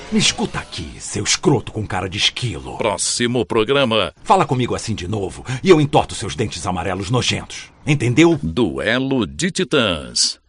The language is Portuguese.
Me escuta aqui, seu escroto com cara de esquilo. Próximo programa. Fala comigo assim de novo e eu entorto seus dentes amarelos nojentos. Entendeu? Duelo de Titãs.